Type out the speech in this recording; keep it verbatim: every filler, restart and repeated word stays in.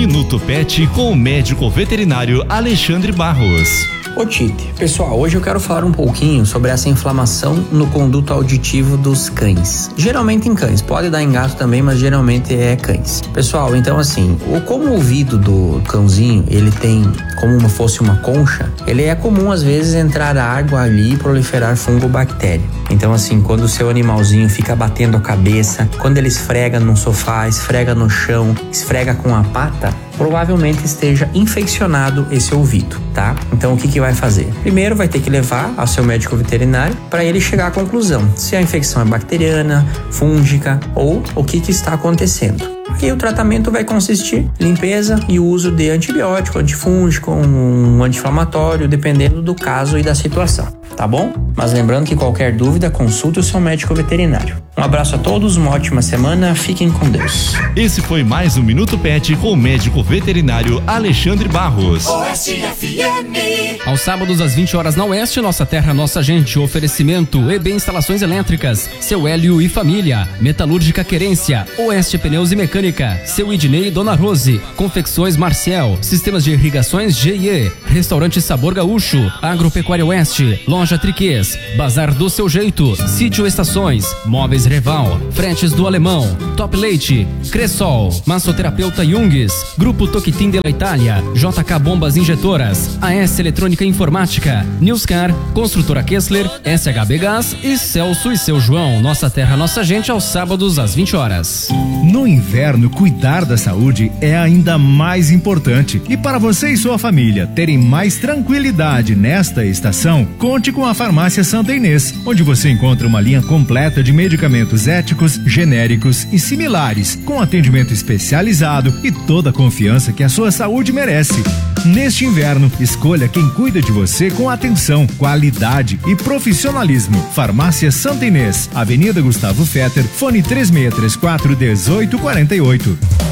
Minuto Pet com o médico veterinário Alexandre Barros. Ô Tite, pessoal, hoje eu quero falar um pouquinho sobre essa inflamação no conduto auditivo dos cães. Geralmente em cães, pode dar em gato também, mas geralmente é cães. Pessoal, então assim, como o ouvido do cãozinho, ele tem como se fosse uma concha, ele é comum às vezes entrar água ali e proliferar fungo ou bactéria. Então assim, quando o seu animalzinho fica batendo a cabeça, quando ele esfrega no sofá, esfrega no chão, esfrega com a pata, provavelmente esteja infeccionado esse ouvido, tá? Então o que que vai fazer? Primeiro vai ter que levar ao seu médico veterinário para ele chegar à conclusão se a infecção é bacteriana, fúngica ou o que que está acontecendo. E o tratamento vai consistir em limpeza e uso de antibiótico, antifúngico, um anti-inflamatório, dependendo do caso e da situação, tá bom? Mas lembrando que qualquer dúvida, consulte o seu médico veterinário. Um abraço a todos, uma ótima semana, fiquem com Deus. Esse foi mais um Minuto Pet com o médico veterinário Alexandre Barros. Oeste F M. Aos sábados às vinte horas na Oeste, Nossa Terra, Nossa Gente. Oferecimento E B Instalações Elétricas, Seu Hélio e Família, Metalúrgica Querência, Oeste Pneus e Mecânica, Seu Idnei e Dona Rose, Confecções Marcial, Sistemas de Irrigações G e E, Restaurante Sabor Gaúcho, Agropecuária Oeste, Loja Triquês, Bazar do Seu Jeito, Sítio Estações, Móveis Reval, Fretes do Alemão, Top Leite, Cressol, Massoterapeuta Jungs, Grupo Toquitim de la Itália, J K Bombas Injetoras, A S Eletrônica e Informática, Newscar, Construtora Kessler, S H B Gás e Celso e Seu João. Nossa Terra, Nossa Gente, aos sábados às vinte horas. No inverno, cuidar da saúde é ainda mais importante. E para você e sua família terem mais tranquilidade nesta estação, conte com a Farmácia Santa Inês, onde você encontra uma linha completa de medicamentos éticos, genéricos e similares, com atendimento especializado e toda a confiança que a sua saúde merece. Neste inverno, escolha quem cuida de você com atenção, qualidade e profissionalismo. Farmácia Santa Inês, Avenida Gustavo Fetter, fone três seis três quatro, um oito quatro oito.